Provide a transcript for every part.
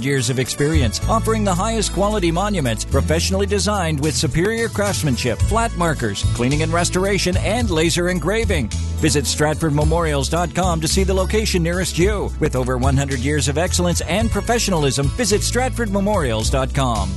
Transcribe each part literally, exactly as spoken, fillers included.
years of experience, offering the highest quality monuments, professionally designed with superior craftsmanship, flat markers, cleaning and restoration, and laser engraving. Visit Stratford Memorials dot com to see the location nearest you. With over one hundred years of excellence and professionalism, visit Stratford Memorials dot com.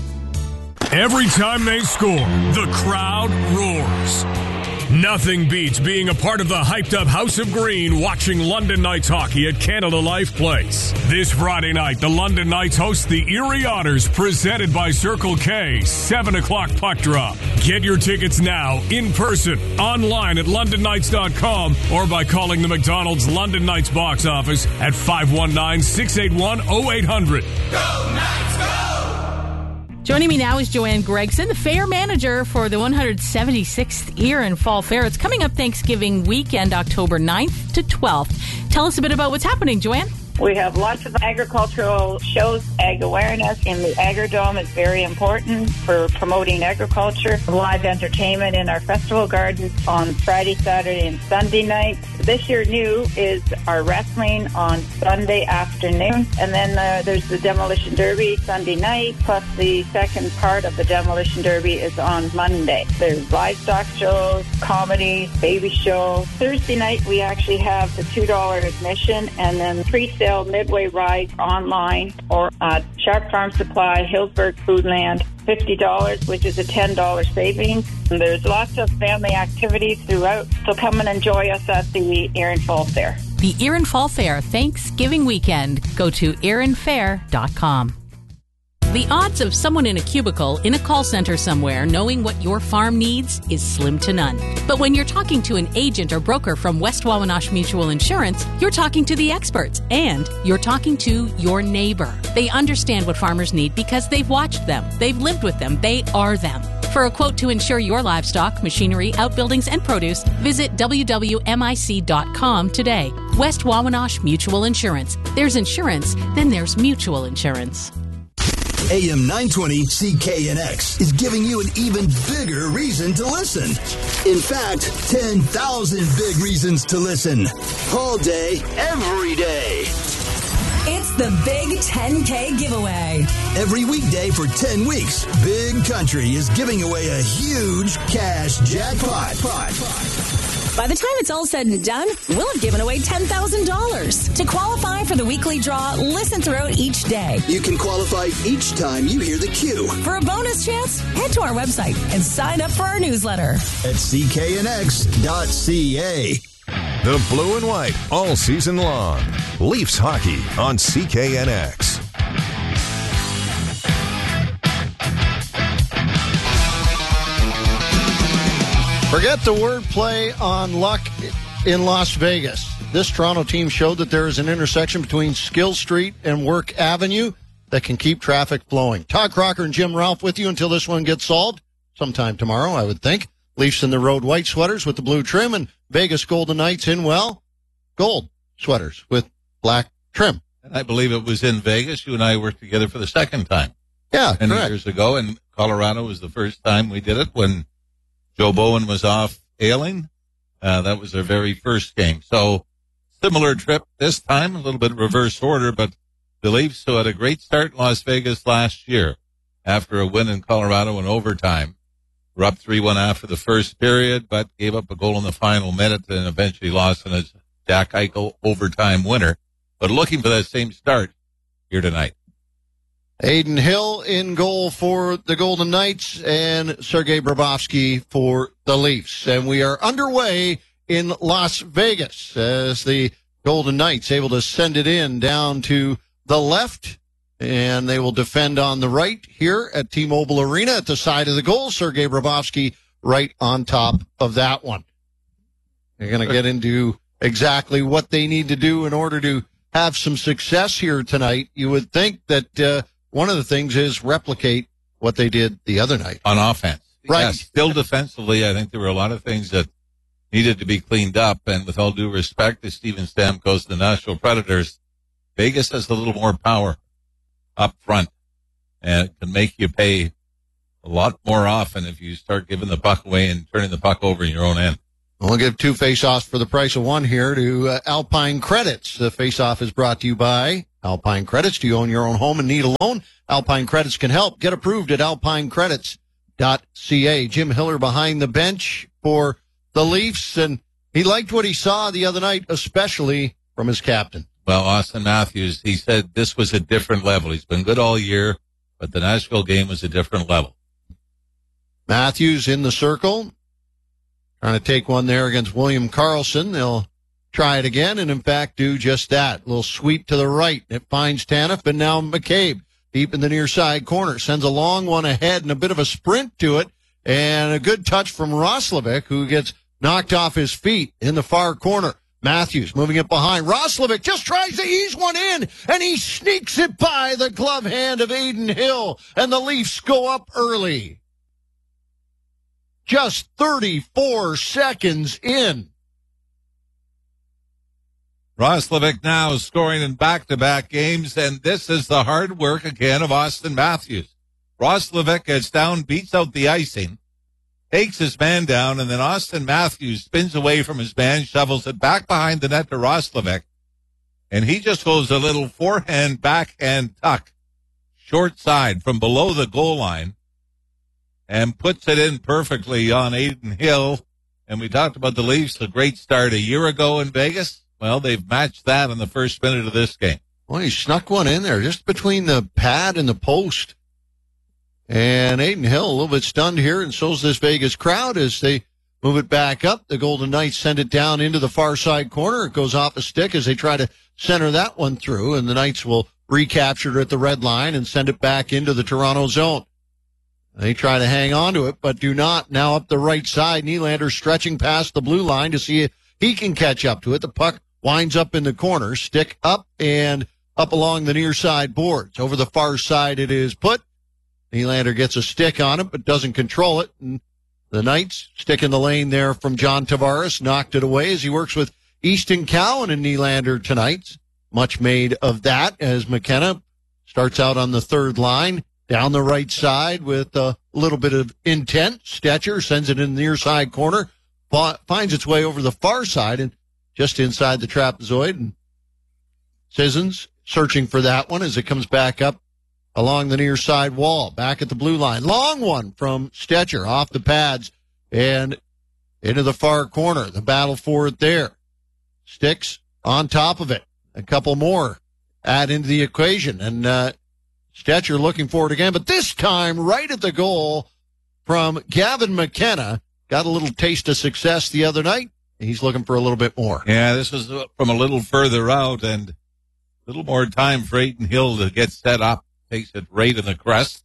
Every time they score, the crowd roars. Nothing beats being a part of the hyped-up House of Green watching London Knights hockey at Canada Life Place. This Friday night, the London Knights host the Erie Otters, presented by Circle K, seven o'clock puck drop. Get your tickets now, in person, online at london knights dot com, or by calling the McDonald's London Knights box office at five one nine, six eight one, oh eight hundred. Go Knights, go! Joining me now is Joanne Gregson, the fair manager for the one hundred seventy-sixth Erin Fall Fair. It's coming up Thanksgiving weekend, October ninth to twelfth. Tell us a bit about what's happening, Joanne. We have lots of agricultural shows. Ag awareness in the Agridome is very important for promoting agriculture. Live entertainment in our festival gardens on Friday, Saturday, and Sunday nights. This year new is our wrestling on Sunday afternoon. And then uh, there's the Demolition Derby Sunday night, plus the second part of the Demolition Derby is on Monday. There's livestock shows, comedy, baby show. Thursday night we actually have the two dollars admission, and then pre-sale midway ride online or at Sharp Farm Supply, Hillsburg Foodland, fifty dollars, which is a ten dollars savings. And there's lots of family activities throughout, so come and enjoy us at the Erin Fall Fair. The Erin Fall Fair Thanksgiving weekend. Go to erin fair dot com. The odds of someone in a cubicle in a call center somewhere knowing what your farm needs is slim to none. But when you're talking to an agent or broker from West Wawanosh Mutual Insurance, you're talking to the experts, and you're talking to your neighbor. They understand what farmers need because they've watched them, they've lived with them, they are them. For a quote to insure your livestock, machinery, outbuildings, and produce, visit w w m i c dot com today. West Wawanosh Mutual Insurance. There's insurance, then there's mutual insurance. A M nine twenty C K N X is giving you an even bigger reason to listen. In fact, ten thousand big reasons to listen. All day, every day. It's the Big ten K giveaway. Every weekday for ten weeks, Big Country is giving away a huge cash jackpot. By the time it's all said and done, we'll have given away ten thousand dollars. To qualify for the weekly draw, listen throughout each day. You can qualify each time you hear the cue. For a bonus chance, head to our website and sign up for our newsletter at c k n x dot c a. The blue and white all season long. Leafs hockey on C K N X. Forget the wordplay on luck in Las Vegas. This Toronto team showed that there is an intersection between Skill Street and Work Avenue that can keep traffic flowing. Todd Crocker and Jim Ralph with you until this one gets solved. Sometime tomorrow, I would think. Leafs in the road white sweaters with the blue trim, and Vegas Golden Knights in, well, gold sweaters with black trim. And I believe it was in Vegas. You and I worked together for the second time. Yeah, Many correct. years ago, and Colorado was the first time we did it when Joe Bowen was off ailing. Uh, that was their very first game. So similar trip this time, a little bit reverse order, but the Leafs, who had a great start in Las Vegas last year after a win in Colorado in overtime, were up three one after the first period, but gave up a goal in the final minute and eventually lost in a Jack Eichel overtime winner. But looking for that same start here tonight. Aiden Hill in goal for the Golden Knights and Sergei Bobrovsky for the Leafs. And we are underway in Las Vegas as the Golden Knights able to send it in down to the left, and they will defend on the right here at T-Mobile Arena at the side of the goal. Sergei Bobrovsky right on top of that one. They're going to get into exactly what they need to do in order to have some success here tonight. You would think that uh, one of the things is replicate what they did the other night. On offense. Right. Yes, still defensively, I think there were a lot of things that needed to be cleaned up. And with all due respect to Steven Stamkos, the Nashville Predators, Vegas has a little more power up front and can make you pay a lot more often if you start giving the puck away and turning the puck over in your own end. We'll give two face-offs for the price of one here to uh, Alpine Credits. The face-off is brought to you by Alpine Credits. Do you own your own home and need a loan? Alpine Credits can help. Get approved at alpine credits dot c a. Jim Hiller behind the bench for the Leafs, and he liked what he saw the other night, especially from his captain. Well, Austin Matthews, he said this was a different level. He's been good all year, but the Nashville game was a different level. Matthews in the circle, trying to take one there against William Karlsson. They'll try it again, and in fact do just that. A little sweep to the right. It finds Tanev, and now McCabe deep in the near side corner. Sends a long one ahead and a bit of a sprint to it, and a good touch from Roslovic, who gets knocked off his feet in the far corner. Matthews moving it behind. Roslovic just tries to ease one in, and he sneaks it by the glove hand of Adin Hill, and the Leafs go up early. Just thirty-four seconds in. Roslovic now scoring in back-to-back games, and this is the hard work again of Austin Matthews. Roslovic gets down, beats out the icing, takes his man down, and then Austin Matthews spins away from his man, shovels it back behind the net to Roslovic, and he just goes a little forehand, backhand tuck, short side from below the goal line, and puts it in perfectly on Adin Hill. And we talked about the Leafs, a great start a year ago in Vegas. Well, they've matched that in the first minute of this game. Well, he snuck one in there just between the pad and the post. And Adin Hill a little bit stunned here, and so's this Vegas crowd as they move it back up. The Golden Knights send it down into the far side corner. It goes off a stick as they try to center that one through, and the Knights will recapture it at the red line and send it back into the Toronto zone. They try to hang on to it, but do not. Now up the right side, Nylander stretching past the blue line to see if he can catch up to it. The puck winds up in the corner, stick up and up along the near side boards. Over the far side it is put. Nylander gets a stick on it, but doesn't control it. And the Knights stick in the lane there from John Tavares, knocked it away as he works with Easton Cowan and Nylander tonight. Much made of that as McKenna starts out on the third line. Down the right side with a little bit of intent. Stetcher sends it in the near side corner, finds its way over the far side and just inside the trapezoid. And Sissons searching for that one as it comes back up along the near side wall. Back at the blue line. Long one from Stetcher off the pads and into the far corner. The battle for it there. Sticks on top of it. A couple more add into the equation. And, uh, Stetcher looking for it again, but this time right at the goal from Gavin McKenna. Got a little taste of success the other night. He's looking for a little bit more. Yeah, this was from a little further out and a little more time for Adin Hill to get set up. Takes it right in the crest.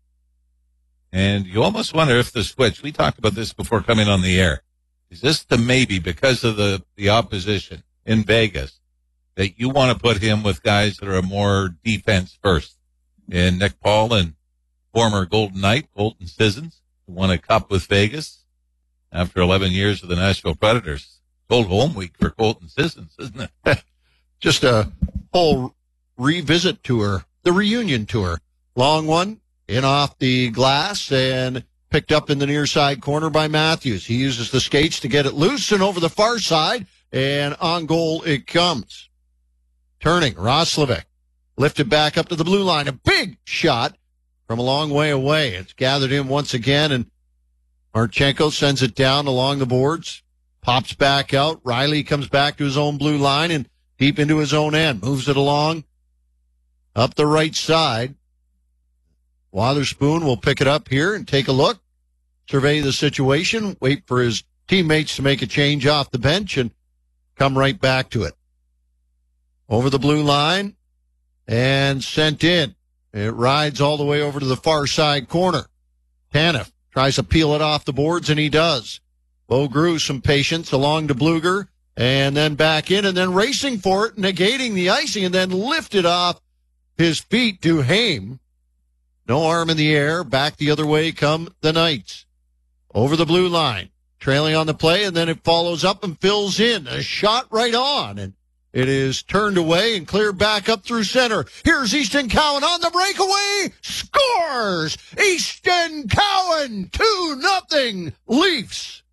And you almost wonder if the switch, we talked about this before coming on the air, is this the maybe because of the, the opposition in Vegas that you want to put him with guys that are more defense first? And Nick Paul and former Golden Knight, Colton Sissons, who won a cup with Vegas after eleven years with the Nashville Predators. Old home week for Colton Sissons, isn't it? Just a whole revisit tour, the reunion tour. Long one, in off the glass, and picked up in the near side corner by Matthews. He uses the skates to get it loose and over the far side, and on goal it comes. Turning, Roslovic. Lifted back up to the blue line. A big shot from a long way away. It's gathered in once again, and Marchenko sends it down along the boards. Pops back out. Riley comes back to his own blue line and deep into his own end. Moves it along up the right side. Wotherspoon will pick it up here and take a look. Survey the situation. Wait for his teammates to make a change off the bench and come right back to it. Over the blue line. And sent in. It rides all the way over to the far side corner. Tanev tries to peel it off the boards, and he does. Bo Grew, some patience along to Bluger, and then back in, and then racing for it, negating the icing, and then lifted off his feet to Haim. No arm in the air. Back the other way come the Knights. Over the blue line. Trailing on the play, and then it follows up and fills in. A shot right on, and it is turned away and cleared back up through center. Here's Easton Cowan on the breakaway. Scores! Easton Cowan, two nothing Leafs.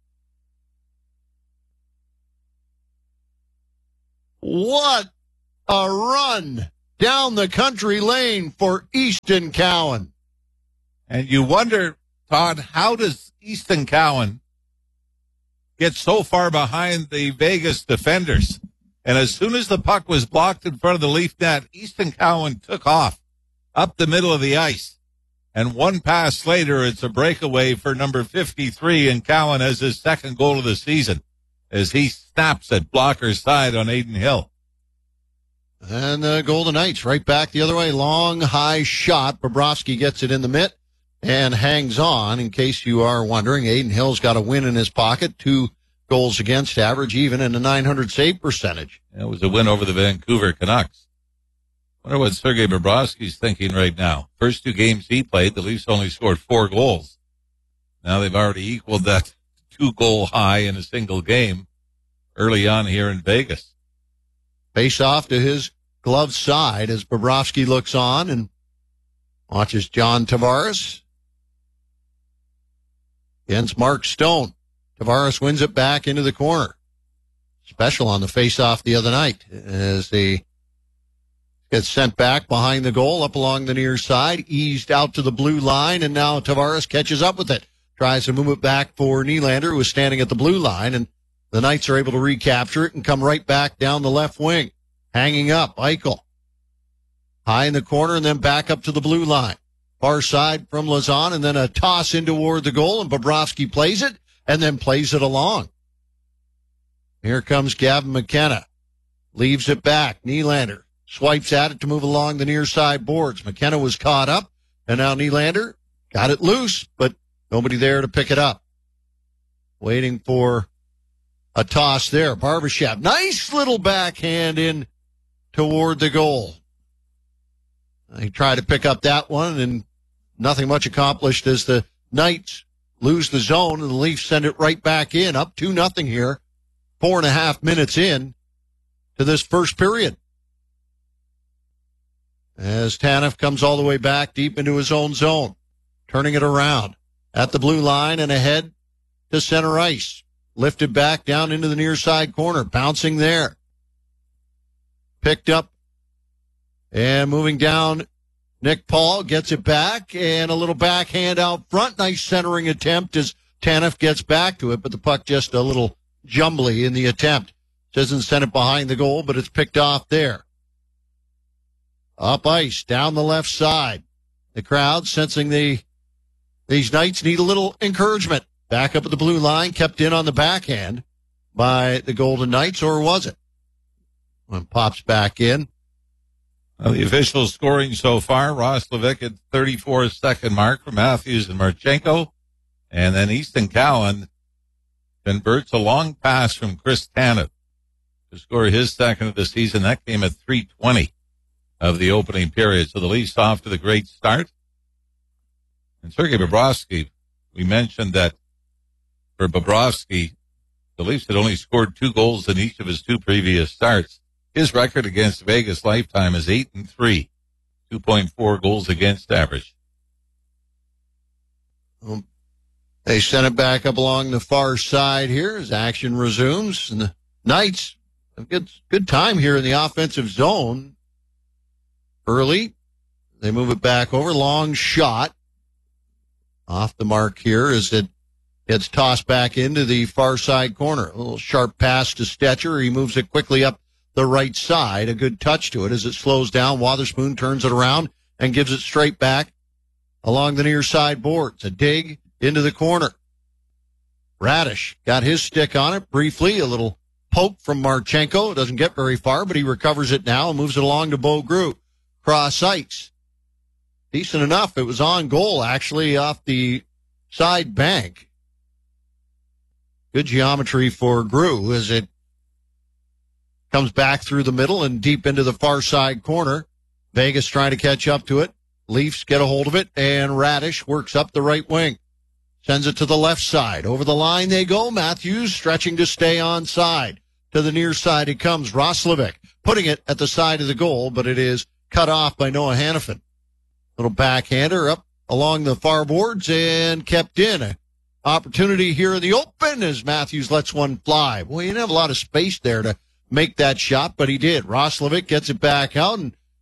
What a run down the country lane for Easton Cowan. And you wonder, Todd, how does Easton Cowan get so far behind the Vegas defenders? And as soon as the puck was blocked in front of the Leaf net, Easton Cowan took off up the middle of the ice. And one pass later, it's a breakaway for number fifty-three, and Cowan has his second goal of the season as he snaps at blocker's side on Adin Hill. And the Golden Knights right back the other way. Long, high shot. Bobrovsky gets it in the mitt and hangs on. In case you are wondering, Adin Hill's got a win in his pocket. Two goals against average, even, and a nine hundred save percentage. It was a win over the Vancouver Canucks. I wonder what Sergei Bobrovsky's thinking right now. First two games he played, the Leafs only scored four goals. Now they've already equaled that two-goal high in a single game early on here in Vegas. Face off to his glove side as Bobrovsky looks on and watches John Tavares against Mark Stone. Tavares wins it back into the corner. Special on the face-off the other night as they gets sent back behind the goal, up along the near side, eased out to the blue line, and now Tavares catches up with it. Tries to move it back for Nylander, who was standing at the blue line, and the Knights are able to recapture it and come right back down the left wing. Hanging up, Eichel. High in the corner and then back up to the blue line. Far side from Lauzon, and then a toss in toward the goal, and Bobrovsky plays it, and then plays it along. Here comes Gavin McKenna. Leaves it back. Nylander swipes at it to move along the near side boards. McKenna was caught up, and now Nylander got it loose, but nobody there to pick it up. Waiting for a toss there. Barbashev, nice little backhand in toward the goal. He tried to pick up that one, and nothing much accomplished as the Knights lose the zone, and the Leafs send it right back in, up two nothing here, four and a half minutes in to this first period. As Tanev comes all the way back deep into his own zone, turning it around at the blue line and ahead to center ice. Lifted back down into the near side corner, bouncing there. Picked up and moving down. Nick Paul gets it back and a little backhand out front. Nice centering attempt as Tanev gets back to it, but the puck just a little jumbly in the attempt. Doesn't send it behind the goal, but it's picked off there. Up ice, down the left side. The crowd sensing the these Knights need a little encouragement. Back up at the blue line, kept in on the backhand by the Golden Knights, or was it? When pops back in. Well, the official scoring so far, Roslovic at thirty-four second mark for Matthews and Marchenko. And then Easton Cowan converts a long pass from Chris Tanev to score his second of the season. That came at three twenty of the opening period. So the Leafs off to the great start. And Sergei Bobrovsky, we mentioned that for Bobrovsky, the Leafs had only scored two goals in each of his two previous starts. His record against Vegas lifetime is eight and three, two point four goals against average. Well, they send it back up along the far side here as action resumes, and the Knights have a good, good time here in the offensive zone. Early, they move it back over. Long shot off the mark here as it gets tossed back into the far side corner. A little sharp pass to Stetcher. He moves it quickly up the right side. A good touch to it as it slows down. Wotherspoon turns it around and gives it straight back along the near side boards. A dig into the corner. Radish got his stick on it briefly. A little poke from Marchenko. It doesn't get very far, but he recovers it now and moves it along to Bougru. Cross ice. Decent enough. It was on goal, actually, off the side bank. Good geometry for Grew as it comes back through the middle and deep into the far side corner. Vegas trying to catch up to it. Leafs get a hold of it, and Radish works up the right wing. Sends it to the left side. Over the line they go. Matthews stretching to stay onside. To the near side it comes. Roslovic putting it at the side of the goal, but it is cut off by Noah Hannafin. Little backhander up along the far boards and kept in. A opportunity here in the open as Matthews lets one fly. Boy, he didn't have a lot of space there to make that shot, but he did. Roslovic gets it back out, and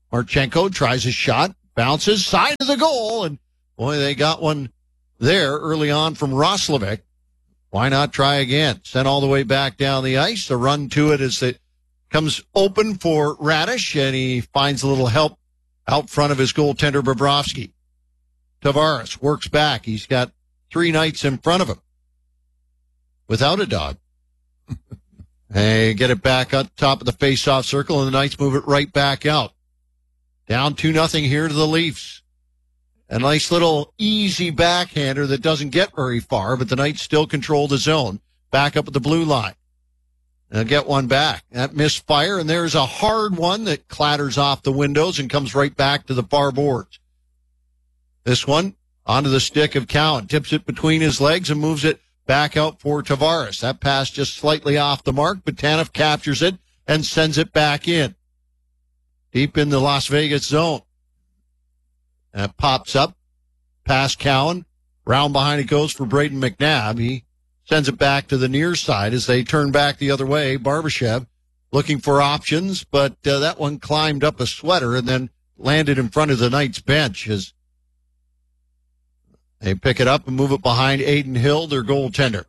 Marchenko tries a shot, bounces, side of the goal, and boy, they got one there early on from Roslovic. Why not try again? Sent all the way back down the ice. A run to it as it comes open for Radish, and he finds a little help out front of his goaltender, Bobrovsky. Tavares works back. He's got three Knights in front of him without a dog. They get it back up top of the face-off circle, and the Knights move it right back out. Down two nothing here to the Leafs. A nice little easy backhander that doesn't get very far, but the Knights still control the zone. Back up at the blue line. They'll get one back. That misfire, and there's a hard one that clatters off the windows and comes right back to the far boards. This one onto the stick of Cowan. Tips it between his legs and moves it back out for Tavares. That pass just slightly off the mark, but Tanev captures it and sends it back in. Deep in the Las Vegas zone. That pops up, past Cowan. Round behind it goes for Braden McNabb. He sends it back to the near side as they turn back the other way. Barbashev looking for options, but uh, that one climbed up a sweater and then landed in front of the Knights bench as they pick it up and move it behind Aiden Hill, their goaltender.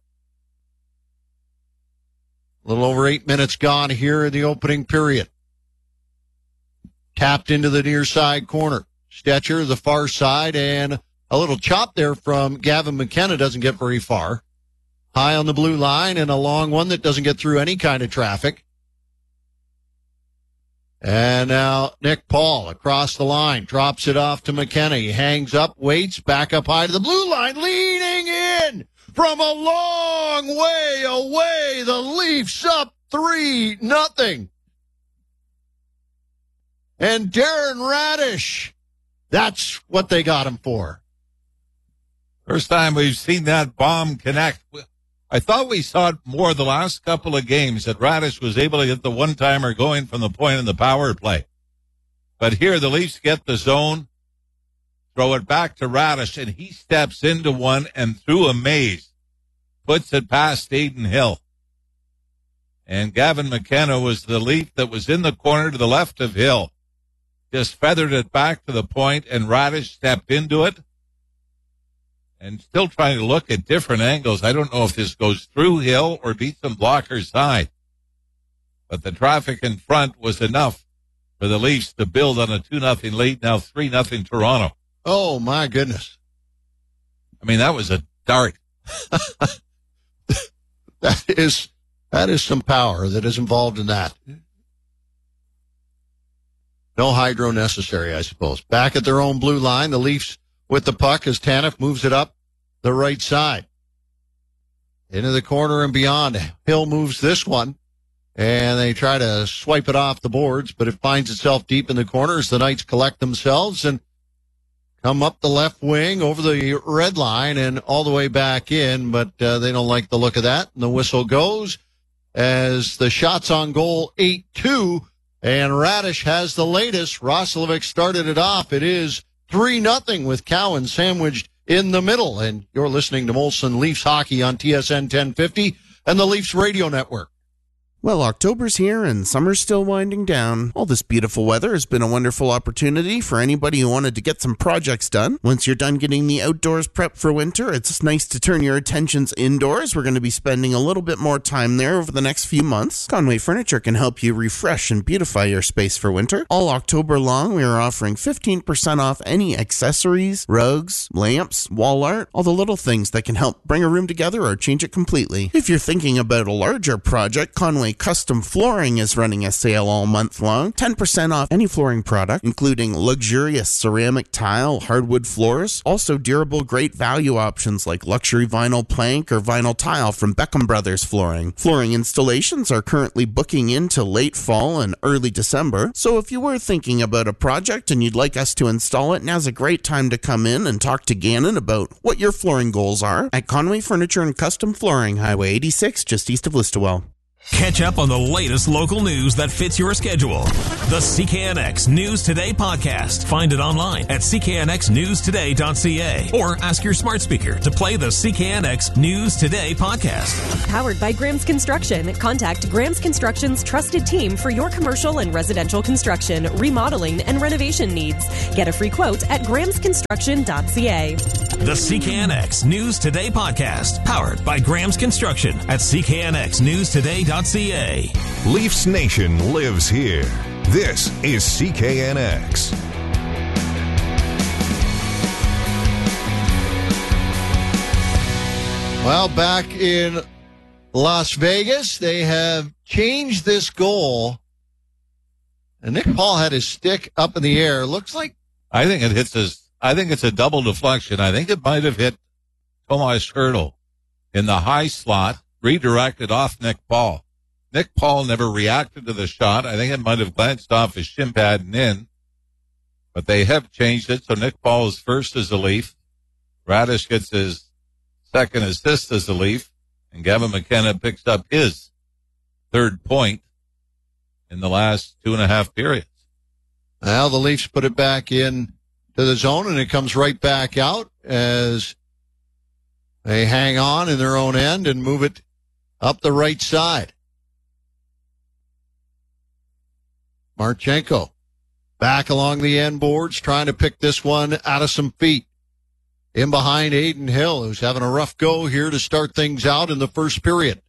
A little over eight minutes gone here in the opening period. Tapped into the near side corner. Stetcher, the far side, and a little chop there from Gavin McKenna doesn't get very far. High on the blue line and a long one that doesn't get through any kind of traffic. And now Nick Paul across the line, drops it off to McKenna. He hangs up, waits, back up high to the blue line, leaning in from a long way away. The Leafs up three nothing. And Darren Radish, that's what they got him for. First time we've seen that bomb connect. I thought we saw it more the last couple of games that Radish was able to get the one-timer going from the point in the power play. But here the Leafs get the zone, throw it back to Radish, and he steps into one and through a maze, puts it past Aiden Hill. And Gavin McKenna was the Leaf that was in the corner to the left of Hill. Just feathered it back to the point, and Radish stepped into it. And still trying to look at different angles. I don't know if this goes through Hill or beats some blocker side. But the traffic in front was enough for the Leafs to build on a two nothing lead, now three nothing Toronto. Oh, my goodness. I mean, that was a dart. that is that is some power that is involved in that. No hydro necessary, I suppose. Back at their own blue line, the Leafs with the puck as Tanev moves it up the right side. Into the corner and beyond. Hill moves this one, and they try to swipe it off the boards, but it finds itself deep in the corner as the Knights collect themselves and come up the left wing over the red line and all the way back in, but uh, they don't like the look of that. And the whistle goes as the shots on goal eight two, and Radish has the latest. Roslovic started it off. It is three nothing with Cowan sandwiched in the middle. And you're listening to Molson Leafs Hockey on T S N ten fifty and the Leafs Radio Network. Well, October's here and summer's still winding down. All this beautiful weather has been a wonderful opportunity for anybody who wanted to get some projects done. Once you're done getting the outdoors prep for winter, it's nice to turn your attentions indoors. We're going to be spending a little bit more time there over the next few months. Conway Furniture can help you refresh and beautify your space for winter. All October long, we are offering fifteen percent off any accessories, rugs, lamps, wall art, all the little things that can help bring a room together or change it completely. If you're thinking about a larger project, Conway Custom Flooring is running a sale all month long. ten percent off any flooring product, including luxurious ceramic tile, hardwood floors. Also durable, great value options like luxury vinyl plank or vinyl tile from Beckham Brothers Flooring. Flooring installations are currently booking into late fall and early December. So if you were thinking about a project and you'd like us to install it, now's a great time to come in and talk to Gannon about what your flooring goals are at Conway Furniture and Custom Flooring, Highway eighty-six, just east of Listowel. Catch up on the latest local news that fits your schedule. The C K N X News Today podcast. Find it online at c k n x news today dot c a or ask your smart speaker to play the C K N X News Today podcast. Powered by Graham's Construction. Contact Graham's Construction's trusted team for your commercial and residential construction, remodeling, and renovation needs. Get a free quote at grahams construction dot c a. The C K N X News Today podcast. Powered by Graham's Construction at c k n x news today dot c a. Leafs Nation lives here. This is C K N X. Well, back in Las Vegas, they have changed this goal. And Nick Paul had his stick up in the air. Looks like I think it hits his. I think it's a double deflection. I think it might have hit Tomas Hertl in the high slot, redirected off Nick Paul. Nick Paul never reacted to the shot. I think it might have glanced off his shin pad and in. But they have changed it, so Nick Paul is first as a Leaf. Radish gets his second assist as a Leaf. And Gavin McKenna picks up his third point in the last two and a half periods. Now the Leafs put it back in to the zone, and it comes right back out as they hang on in their own end and move it up the right side. Marchenko back along the end boards, trying to pick this one out of some feet. In behind Aiden Hill, who's having a rough go here to start things out in the first period.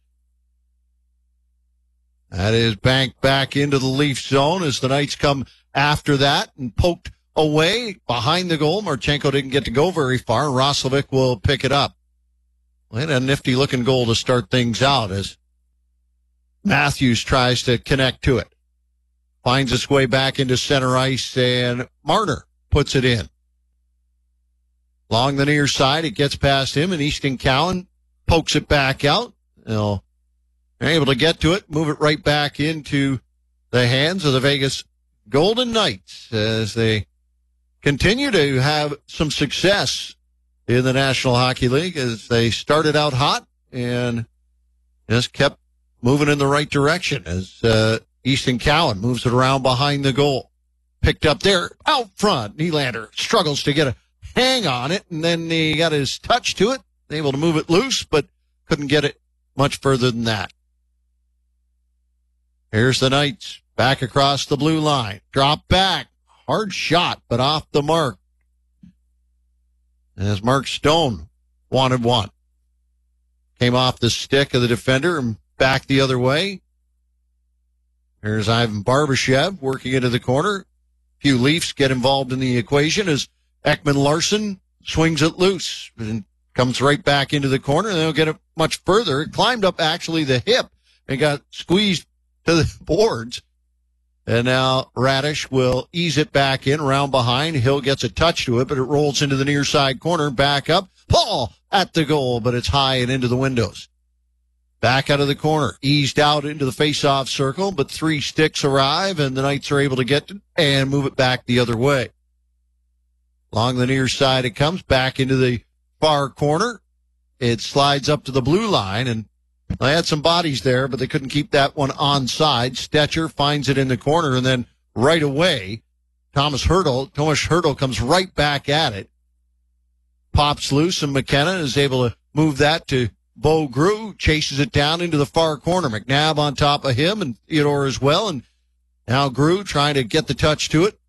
That is banked back into the Leaf zone as the Knights come after that and poked away behind the goal. Marchenko didn't get to go very far. Roslovic will pick it up. And a nifty-looking goal to start things out as Matthews tries to connect to it. Finds its way back into center ice, and Marner puts it in. Along the near side, it gets past him, and Easton Cowan pokes it back out. They'll They're able to get to it, move it right back into the hands of the Vegas Golden Knights as they continue to have some success in the National Hockey League as they started out hot and just kept moving in the right direction as uh, Easton Cowan moves it around behind the goal. Picked up there out front. Nylander struggles to get a hang on it, and then he got his touch to it, able to move it loose, but couldn't get it much further than that. Here's the Knights back across the blue line. Drop back. Hard shot, but off the mark. As Mark Stone wanted one. Came off the stick of the defender and back the other way. Here's Ivan Barbashev working into the corner. Few Leafs get involved in the equation as Ekman Larson swings it loose and comes right back into the corner. And they don't get it much further. It climbed up actually the hip and got squeezed to the boards. And now Radish will ease it back in, round behind. Hill gets a touch to it, but it rolls into the near side corner, back up. Paul at the goal, but it's high and into the windows. Back out of the corner, eased out into the face-off circle, but three sticks arrive, and the Knights are able to get it and move it back the other way. Along the near side it comes, back into the far corner. It slides up to the blue line, and they had some bodies there, but they couldn't keep that one onside. Stetcher finds it in the corner, and then right away, Thomas Hertl, Thomas Hertl comes right back at it. Pops loose, and McKenna is able to move that to Bo Grew, chases it down into the far corner. McNabb on top of him, and Theodore as well, and now Grew trying to get the touch to it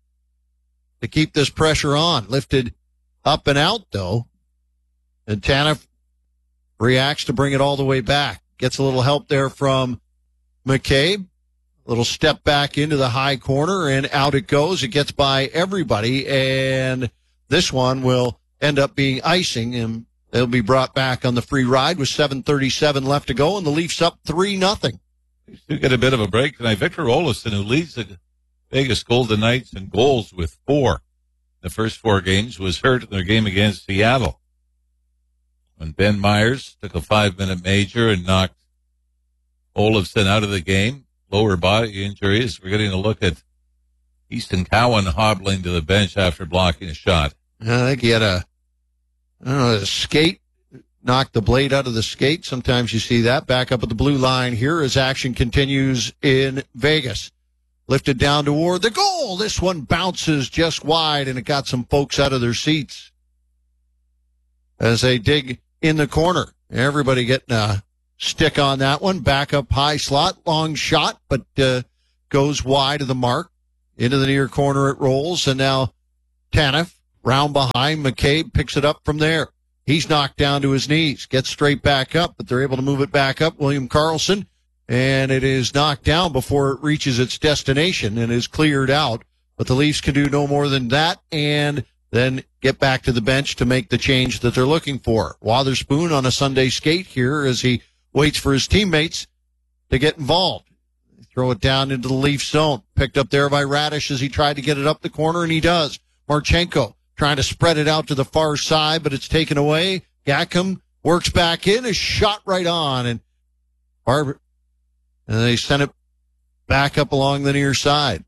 to keep this pressure on. Lifted up and out, though, and Tanev reacts to bring it all the way back. Gets a little help there from McCabe. A little step back into the high corner, and out it goes. It gets by everybody, and this one will end up being icing, and they'll be brought back on the free ride with seven thirty-seven left to go, and the Leafs up three nothing. You get a bit of a break tonight. Victor Olofsson, who leads the Vegas Golden Knights in goals with four the first four games, was hurt in their game against Seattle when Ben Myers took a five-minute major and knocked Olofsson out of the game. Lower body injuries. We're getting a look at Easton Cowan hobbling to the bench after blocking a shot. I think he had a, I don't know, a skate knocked the blade out of the skate. Sometimes you see that. Back up at the blue line here as action continues in Vegas. Lifted down toward the goal. This one bounces just wide, and it got some folks out of their seats as they dig in the corner. Everybody getting a stick on that one. Back up high slot. Long shot, but uh, goes wide of the mark. Into the near corner it rolls, and now Tanev round behind. McCabe picks it up from there. He's knocked down to his knees. Gets straight back up, but they're able to move it back up. William Karlsson. And it is knocked down before it reaches its destination and is cleared out. But the Leafs can do no more than that and then get back to the bench to make the change that they're looking for. Wotherspoon on a Sunday skate here as he waits for his teammates to get involved. Throw it down into the Leaf zone. Picked up there by Radish as he tried to get it up the corner, and he does. Marchenko trying to spread it out to the far side, but it's taken away. Gackham works back in, a shot right on, and Barber. And they send it back up along the near side.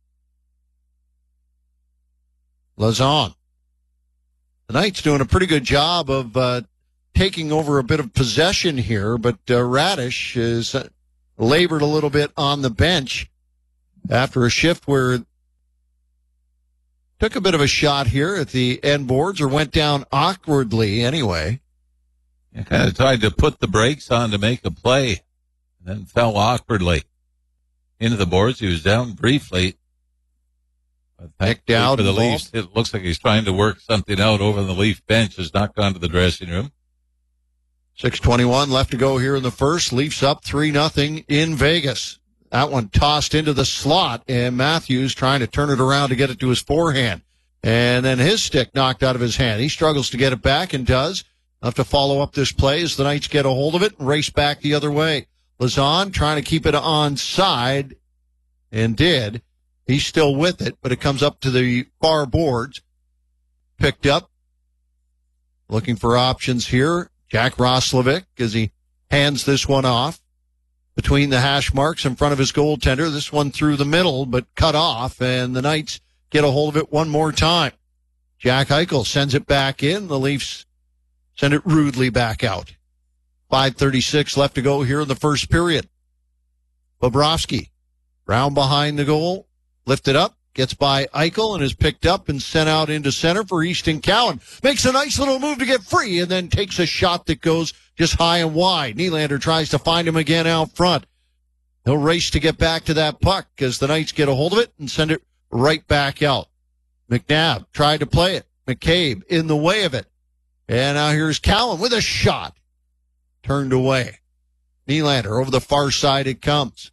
Lauzon. The Knights doing a pretty good job of uh, taking over a bit of possession here, but uh, Radish is uh, labored a little bit on the bench after a shift where took a bit of a shot here at the end boards, or went down awkwardly anyway. Yeah, kind of tried to put the brakes on to make a play. Then fell awkwardly into the boards. He was down briefly. Picked out for the Leafs. It looks like he's trying to work something out over on the Leaf bench. Has not gone to the dressing room. six twenty-one left to go here in the first. Leafs up three nothing in Vegas. That one tossed into the slot, and Matthews trying to turn it around to get it to his forehand. And then his stick knocked out of his hand. He struggles to get it back and does. Have to follow up this play as the Knights get a hold of it and race back the other way. Lauzon trying to keep it onside, and did. He's still with it, but it comes up to the far boards. Picked up. Looking for options here. Jack Roslovic as he hands this one off between the hash marks in front of his goaltender. This one through the middle, but cut off, and the Knights get a hold of it one more time. Jack Eichel sends it back in. The Leafs send it rudely back out. five thirty-six left to go here in the first period. Bobrovsky, round behind the goal, lifted up, gets by Eichel, and is picked up and sent out into center for Easton Cowan. Makes a nice little move to get free, and then takes a shot that goes just high and wide. Nylander tries to find him again out front. He'll race to get back to that puck as the Knights get a hold of it and send it right back out. McNabb tried to play it. McCabe in the way of it. And now here's Cowan with a shot. Turned away. Nylander over the far side it comes.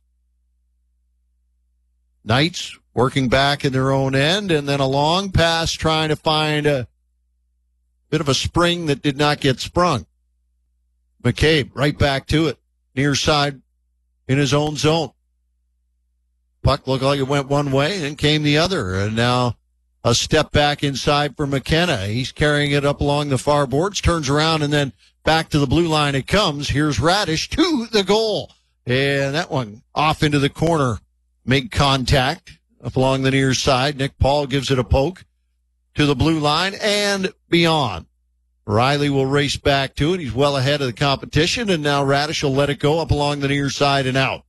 Knights working back in their own end, and then a long pass trying to find a bit of a spring that did not get sprung. McCabe right back to it. Near side in his own zone. Puck looked like it went one way and came the other, and now a step back inside for McKenna. He's carrying it up along the far boards, turns around, and then back to the blue line it comes. Here's Radish to the goal. And that one off into the corner. Make contact up along the near side. Nick Paul gives it a poke to the blue line and beyond. Riley will race back to it. He's well ahead of the competition, and now Radish will let it go up along the near side and out.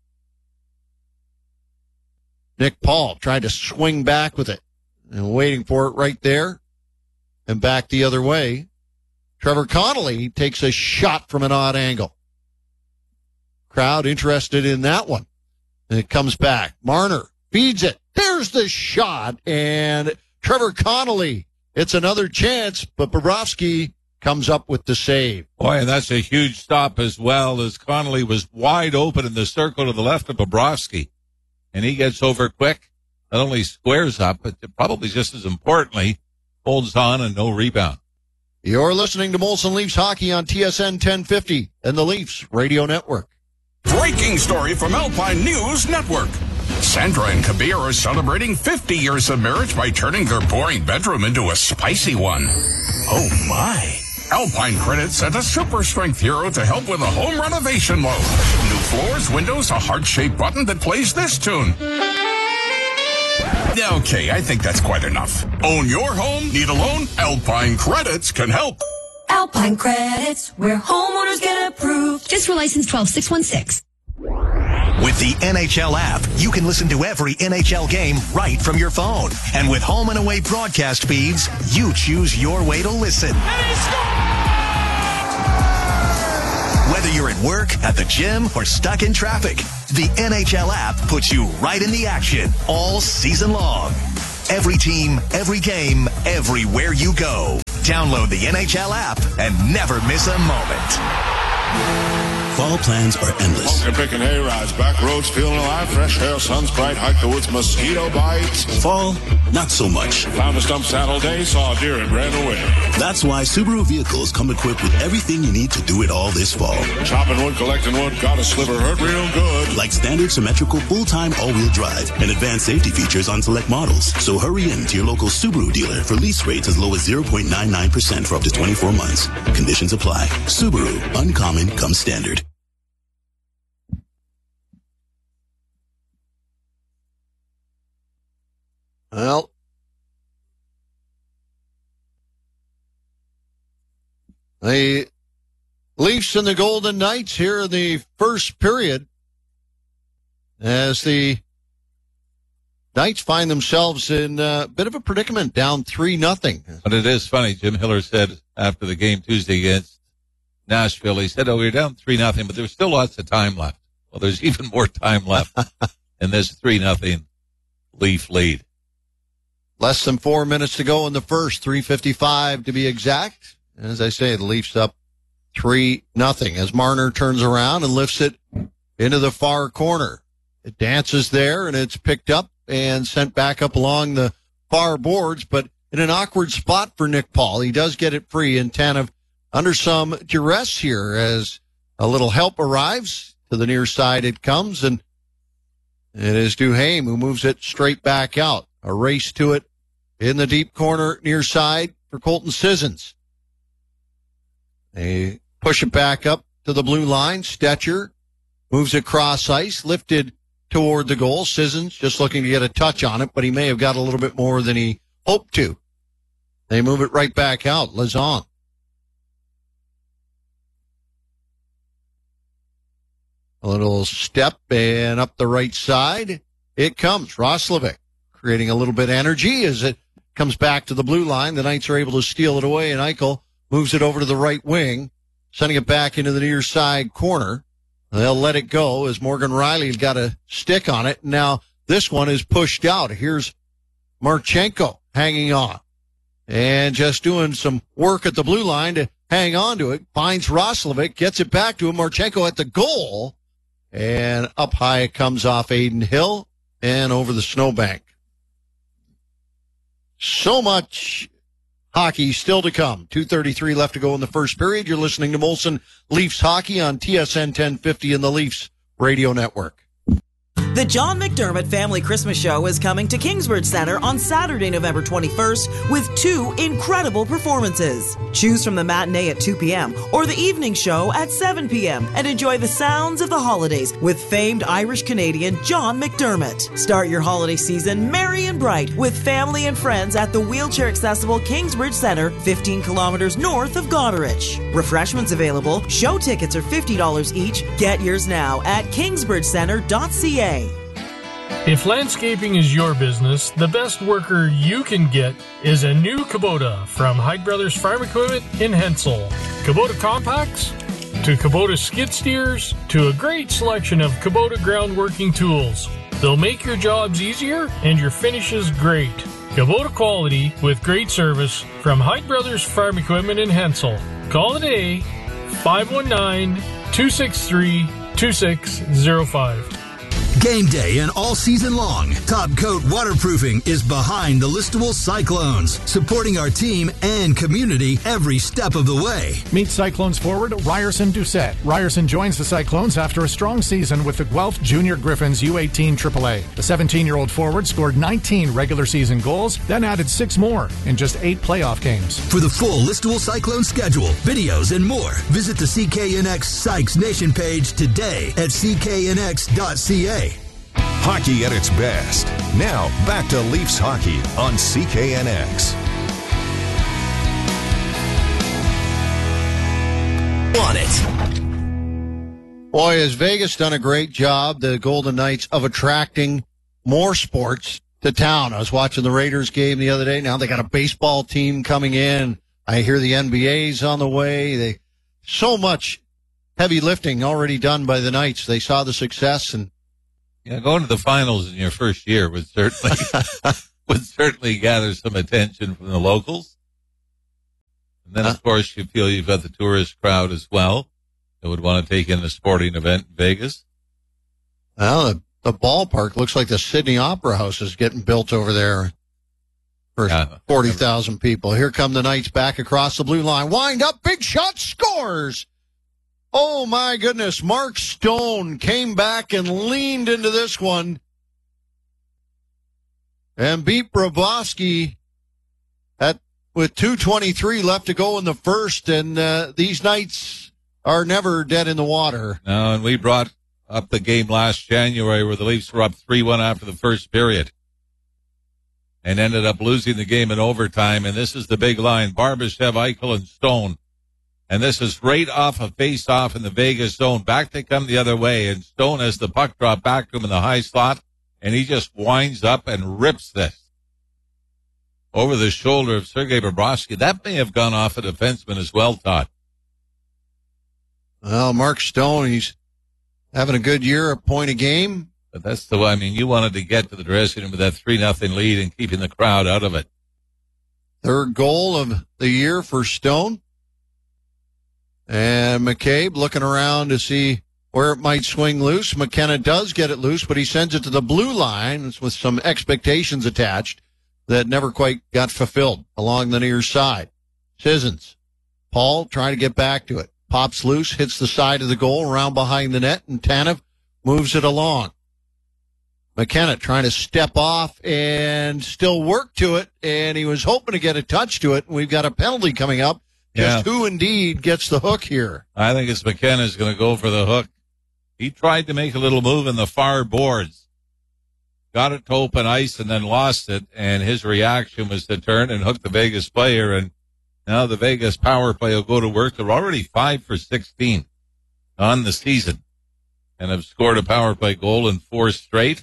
Nick Paul tried to swing back with it and waiting for it right there and back the other way. Trevor Connolly takes a shot from an odd angle. Crowd interested in that one. And it comes back. Marner feeds it. There's the shot. And Trevor Connolly, it's another chance, but Bobrovsky comes up with the save. Boy, and that's a huge stop as well, as Connolly was wide open in the circle to the left of Bobrovsky. And he gets over quick. Not only squares up, but probably just as importantly, holds on and no rebound. You're listening to Molson Leafs Hockey on T S N ten fifty and the Leafs Radio Network. Breaking story from Alpine News Network. Sandra and Kabir are celebrating fifty years of marriage by turning their boring bedroom into a spicy one. Oh, my. Alpine Credit sent a super strength hero to help with a home renovation loan. New floors, windows, a heart-shaped button that plays this tune. Okay, I think that's quite enough. Own your home? Need a loan? Alpine Credits can help. Alpine. Alpine Credits, where homeowners get approved. Just for license twelve six one six. With the N H L app, you can listen to every N H L game right from your phone. And with home and away broadcast feeds, you choose your way to listen. Whether you're at work, at the gym, or stuck in traffic, the N H L app puts you right in the action all season long. Every team, every game, everywhere you go. Download the N H L app and never miss a moment. Fall plans are endless. Pumpkin picking hay rides, back roads feeling alive, fresh hair, sun's bright, hike the woods, mosquito bites. Fall, not so much. Found a stump saddle day, saw a deer and ran away. That's why Subaru vehicles come equipped with everything you need to do it all this fall. Chopping wood, collecting wood, got a sliver, hurt real good. Like standard symmetrical full-time all-wheel drive and advanced safety features on select models. So hurry in to your local Subaru dealer for lease rates as low as zero point nine nine percent for up to twenty-four months. Conditions apply. Subaru, uncommon comes standard. Well, the Leafs and the Golden Knights here in the first period as the Knights find themselves in a bit of a predicament, down three nothing. But it is funny. Jim Hiller said after the game Tuesday against Nashville, he said, oh, we're down three nothing, but there's still lots of time left. Well, there's even more time left in this three nothing Leaf lead. Less than four minutes to go in the first, three fifty-five to be exact. As I say, the Leafs up three nothing as Marner turns around and lifts it into the far corner. It dances there, and it's picked up and sent back up along the far boards, but in an awkward spot for Nick Paul. He does get it free, and Tanev under some duress here as a little help arrives. To the near side it comes, and it is Duhaime who moves it straight back out. A race to it in the deep corner near side for Colton Sissons. They push it back up to the blue line. Stetcher moves it cross ice, lifted toward the goal. Sissons just looking to get a touch on it, but he may have got a little bit more than he hoped to. They move it right back out. Lazon. A little step and up the right side. It comes. Roslovic creating a little bit of energy as it comes back to the blue line. The Knights are able to steal it away, and Eichel moves it over to the right wing, sending it back into the near side corner. They'll let it go as Morgan Riley's got a stick on it. Now this one is pushed out. Here's Marchenko hanging on and just doing some work at the blue line to hang on to it. Finds Roslovic, gets it back to him. Marchenko at the goal, and up high it comes off Adin Hill and over the snowbank. So much hockey still to come. two thirty-three left to go in the first period. You're listening to Molson Leafs Hockey on T S N ten fifty in the Leafs Radio Network. The John McDermott Family Christmas Show is coming to Kingsbridge Center on Saturday, November twenty-first with two incredible performances. Choose from the matinee at two p.m. or the evening show at seven p.m. and enjoy the sounds of the holidays with famed Irish-Canadian John McDermott. Start your holiday season merry and bright with family and friends at the wheelchair-accessible Kingsbridge Center, fifteen kilometers north of Goderich. Refreshments available. Show tickets are fifty dollars each. Get yours now at kingsbridge center dot c a. If landscaping is your business, the best worker you can get is a new Kubota from Hyde Brothers Farm Equipment in Hensel. Kubota compacts to Kubota skid steers to a great selection of Kubota ground working tools. They'll make your jobs easier and your finishes great. Kubota quality with great service from Hyde Brothers Farm Equipment in Hensel. Call today, five one nine, two six three, two six zero five. Game day and all season long, Top Coat Waterproofing is behind the listable Cyclones, supporting our team and community every step of the way. Meet Cyclones forward Ryerson Doucette. Ryerson joins the Cyclones after a strong season with the Guelph Junior Griffins U eighteen triple A. The seventeen-year-old forward scored nineteen regular season goals, then added six more in just eight playoff games. For the full listable Cyclone schedule, videos, and more, visit the C K N X Sykes Nation page today at c k n x dot c a. Hockey at its best. Now, back to Leafs hockey on C K N X. on it. Boy, has Vegas done a great job, the Golden Knights, of attracting more sports to town. I was watching the Raiders game the other day. Now they got a baseball team coming in. I hear the N B A's on the way. They so much heavy lifting already done by the Knights. They saw the success, and yeah, going to the finals in your first year would certainly would certainly gather some attention from the locals. And then, of course, you feel you've got the tourist crowd as well that would want to take in a sporting event in Vegas. Well, the, the ballpark looks like the Sydney Opera House is getting built over there for yeah, forty thousand people. Here come the Knights back across the blue line. Wind up, big shot, scores! Oh, my goodness. Mark Stone came back and leaned into this one and beat Bobrovsky at with two twenty-three left to go in the first, and uh, these Knights are never dead in the water. No, and we brought up the game last January where the Leafs were up three one after the first period and ended up losing the game in overtime, and this is the big line, Barbashev, Eichel, and Stone. And this is right off a face-off in the Vegas zone. Back they come the other way, and Stone has the puck drop back to him in the high slot, and he just winds up and rips this over the shoulder of Sergei Bobrovsky. That may have gone off a defenseman as well, Todd. Well, Mark Stone, he's having a good year, a point a game. But that's the way, I mean, you wanted to get to the dressing room with that three nothing lead and keeping the crowd out of it. Third goal of the year for Stone. And McCabe looking around to see where it might swing loose. McKenna does get it loose, but he sends it to the blue line with some expectations attached that never quite got fulfilled along the near side. Sissons. Paul trying to get back to it. Pops loose, hits the side of the goal, around behind the net, and Tanev moves it along. McKenna trying to step off and still work to it, and he was hoping to get a touch to it, and we've got a penalty coming up. Just yeah. Who indeed gets the hook here? I think it's McKenna's going to go for the hook. He tried to make a little move in the far boards. Got it to open ice and then lost it, and his reaction was to turn and hook the Vegas player, and now the Vegas power play will go to work. They're already five for sixteen on the season and have scored a power play goal in four straight.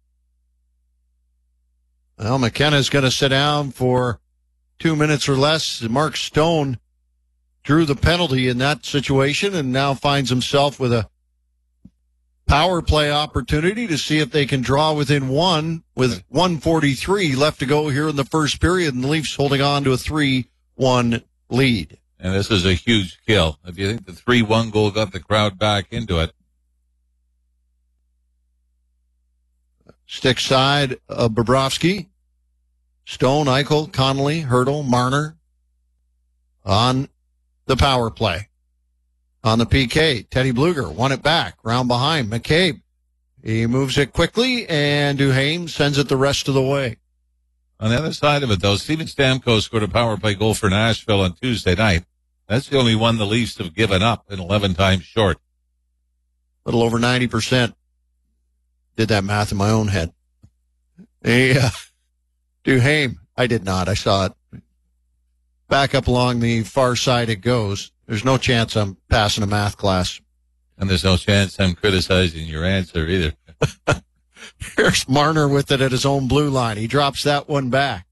Well, McKenna's going to sit down for two minutes or less. Mark Stone drew the penalty in that situation and now finds himself with a power play opportunity to see if they can draw within one with one forty-three left to go here in the first period, and the Leafs holding on to a three one lead. And this is a huge kill. If you think the three one goal got the crowd back into it. Stick side of Bobrovsky. Stone, Eichel, Connolly, Hurdle, Marner on the power play. On the P K, Teddy Bluger won it back, round behind McCabe. He moves it quickly, and Duhaime sends it the rest of the way. On the other side of it, though, Steven Stamkos scored a power play goal for Nashville on Tuesday night. That's the only one the Leafs have given up in eleven times short. A little over ninety percent. Did that math in my own head. Yeah. Duhaime, I did not. I saw it. Back up along the far side it goes. There's no chance I'm passing a math class. And there's no chance I'm criticizing your answer either. Here's Marner with it at his own blue line. He drops that one back.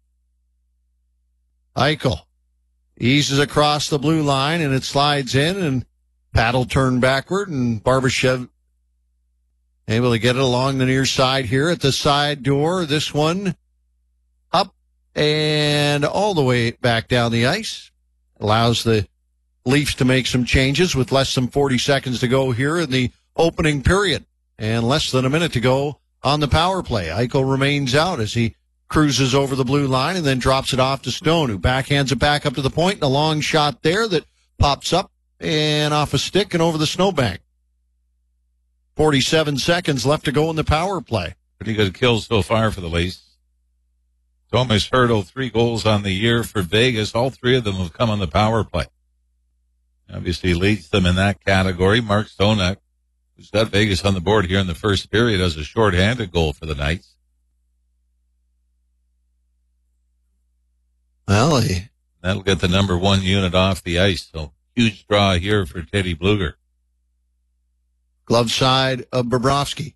Eichel eases across the blue line, and it slides in, and paddle turn backward, and Barbashev able to get it along the near side here at the side door. This one up and all the way back down the ice. Allows the Leafs to make some changes with less than forty seconds to go here in the opening period and less than a minute to go on the power play. Eichel remains out as he cruises over the blue line and then drops it off to Stone, who backhands it back up to the point, and a long shot there that pops up and off a stick and over the snowbank. forty-seven seconds left to go in the power play. Pretty good kill so far for the Leafs. Thomas Hertl, three goals on the year for Vegas. All three of them have come on the power play. Obviously leads them in that category. Mark Stone, who's got Vegas on the board here in the first period, has a short-handed goal for the Knights. Well, he... that'll get the number one unit off the ice. So huge draw here for Teddy Bluger. Glove side of Bobrovsky.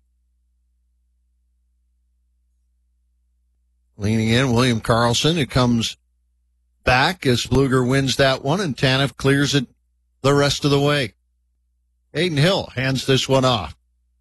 Leaning in, William Karlsson. It comes back as Bluger wins that one, and Tanev clears it the rest of the way. Aiden Hill hands this one off.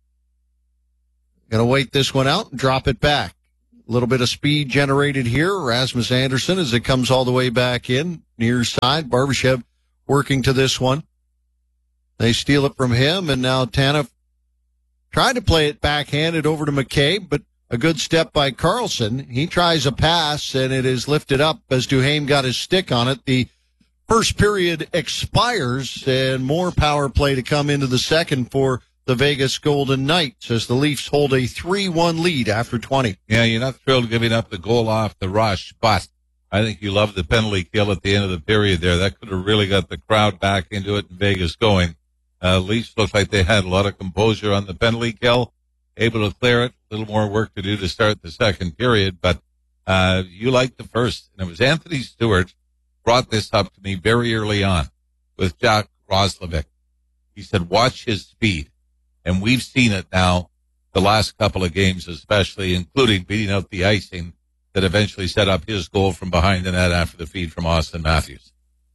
Going to wait this one out and drop it back. A little bit of speed generated here. Rasmus Andersson as it comes all the way back in, near side. Barbashev working to this one. They steal it from him, and now Tanev tried to play it backhanded over to McCabe, but a good step by Karlsson. He tries a pass, and it is lifted up as Duhaime got his stick on it. The first period expires, and more power play to come into the second for the Vegas Golden Knights as the Leafs hold a three one lead after twenty. Yeah, you're not thrilled giving up the goal off the rush, but I think you love the penalty kill at the end of the period there. That could have really got the crowd back into it and Vegas going. Uh, Leafs looked like they had a lot of composure on the penalty kill, able to clear it. A little more work to do to start the second period, but uh, you liked the first. And it was Anthony Stewart brought this up to me very early on with Jack Roslovic. He said, watch his speed. And we've seen it now the last couple of games, especially, including beating out the icing that eventually set up his goal from behind the net after the feed from Austin Matthews.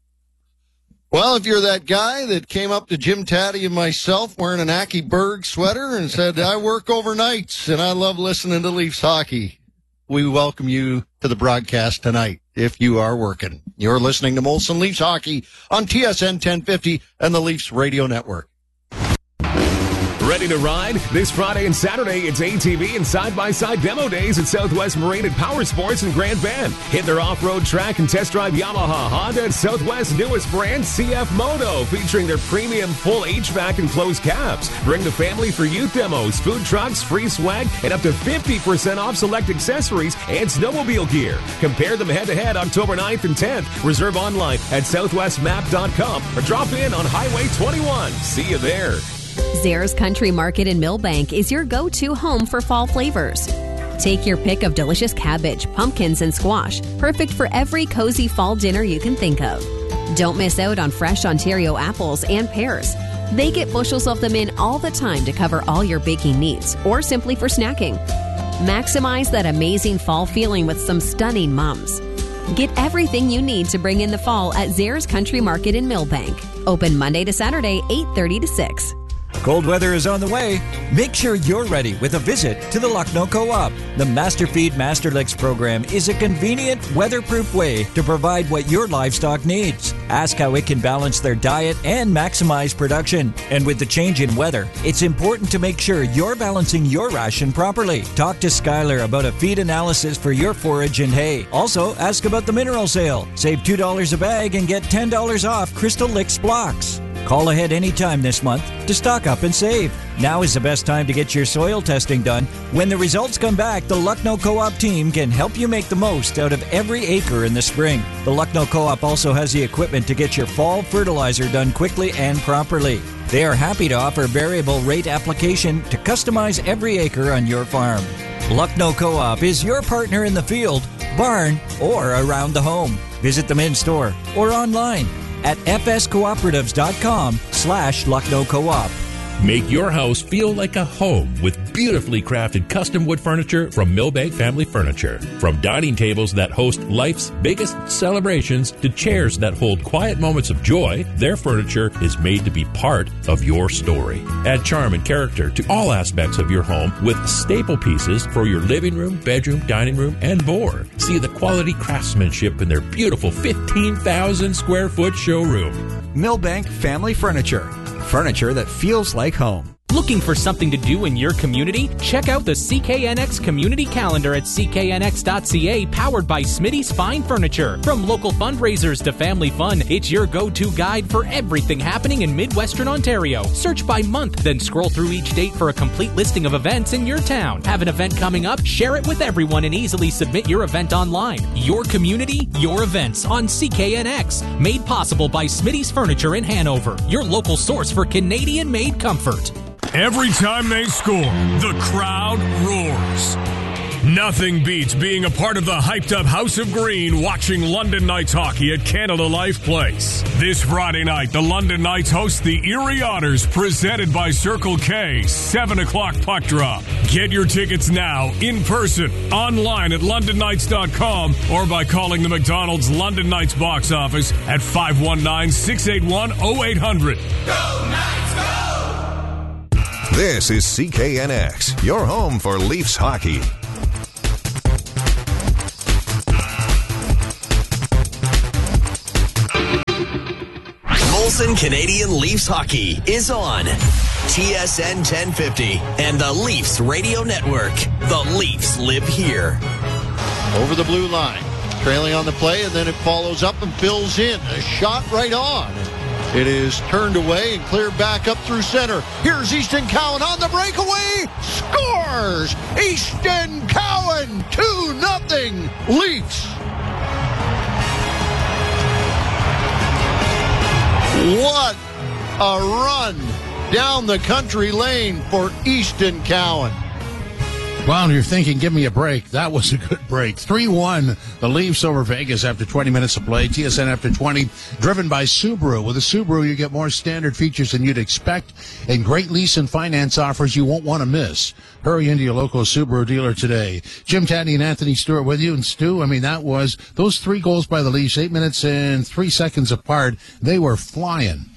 Well, if you're that guy that came up to Jim Taddy and myself wearing an Aki Berg sweater and said, I work overnights and I love listening to Leafs hockey, we welcome you to the broadcast tonight if you are working. You're listening to Molson Leafs Hockey on T S N ten fifty and the Leafs Radio Network. Ready to ride? This Friday and Saturday, it's A T V and side-by-side demo days at Southwest Marine and Power Sports in Grand Bend. Hit their off-road track and test drive Yamaha, Honda, and Southwest's newest brand, C F Moto, featuring their premium full H V A C and closed cabs. Bring the family for youth demos, food trucks, free swag, and up to fifty percent off select accessories and snowmobile gear. Compare them head-to-head October ninth and tenth. Reserve online at southwest map dot com or drop in on Highway twenty-one. See you there. Zares Country Market in Millbank is your go-to home for fall flavors. Take your pick of delicious cabbage, pumpkins, and squash, perfect for every cozy fall dinner you can think of. Don't miss out on fresh Ontario apples and pears. They get bushels of them in all the time to cover all your baking needs or simply for snacking. Maximize that amazing fall feeling with some stunning mums. Get everything you need to bring in the fall at Zares Country Market in Millbank. Open Monday to Saturday, eight thirty to six. Cold weather is on the way. Make sure you're ready with a visit to the Lucknow Co-op. The Masterfeed Masterlicks program is a convenient, weatherproof way to provide what your livestock needs. Ask how it can balance their diet and maximize production. And with the change in weather, it's important to make sure you're balancing your ration properly. Talk to Skylar about a feed analysis for your forage and hay. Also, ask about the mineral sale. Save two dollars a bag and get ten dollars off Crystal Licks blocks. Call ahead anytime this month to stock up and save. Now is the best time to get your soil testing done. When the results come back, the Lucknow Co-op team can help you make the most out of every acre in the spring. The Lucknow Co-op also has the equipment to get your fall fertilizer done quickly and properly. They are happy to offer variable rate application to customize every acre on your farm. Lucknow Co-op is your partner in the field, barn, or around the home. Visit them in store or online at fscooperatives.com slash Lucknow Co-op. Make your house feel like a home with beautifully crafted custom wood furniture from Millbank Family Furniture. From dining tables that host life's biggest celebrations to chairs that hold quiet moments of joy, their furniture is made to be part of your story. Add charm and character to all aspects of your home with staple pieces for your living room, bedroom, dining room, and more. See the quality craftsmanship in their beautiful fifteen thousand square foot showroom. Millbank Family Furniture. Furniture that feels like home. Looking for something to do in your community? Check out the C K N X Community Calendar at c k n x dot c a, powered by Smitty's Fine Furniture. From local fundraisers to family fun, it's your go-to guide for everything happening in Midwestern Ontario. Search by month, then scroll through each date for a complete listing of events in your town. Have an event coming up? Share it with everyone and easily submit your event online. Your community, your events on C K N X. Made possible by Smitty's Furniture in Hanover, your local source for Canadian-made comfort. Every time they score, the crowd roars. Nothing beats being a part of the hyped-up House of Green watching London Knights hockey at Canada Life Place. This Friday night, the London Knights host the Erie Otters, presented by Circle K, seven o'clock puck drop. Get your tickets now, in person, online at london knights dot com, or by calling the McDonald's London Knights box office at five one nine, six eight one, oh eight hundred. Go Knights, go! This is C K N X, your home for Leafs hockey. Molson Canadian Leafs Hockey is on T S N ten fifty and the Leafs Radio Network. The Leafs live here. Over the blue line, trailing on the play, and then it follows up and fills in. A shot right on. It is turned away and cleared back up through center. Here's Easton Cowan on the breakaway. Scores! Easton Cowan, two nothing Leafs. What a run down the country lane for Easton Cowan. Well, you're thinking, give me a break. That was a good break. three one, the Leafs over Vegas after twenty minutes of play. T S N after twenty, driven by Subaru. With a Subaru, you get more standard features than you'd expect and great lease and finance offers you won't want to miss. Hurry into your local Subaru dealer today. Jim Taddy and Anthony Stewart with you. And Stu, I mean, that was those three goals by the Leafs, eight minutes and three seconds apart. They were flying.